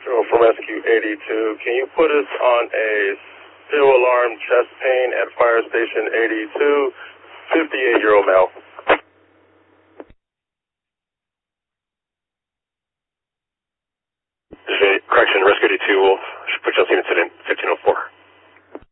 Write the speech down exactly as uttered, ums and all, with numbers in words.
Patrol from Rescue eighty-two. Can you put us on a still alarm chest pain at Fire Station eighty-two, fifty-eight-year-old male? Correction, Rescue eighty-two, Wolf.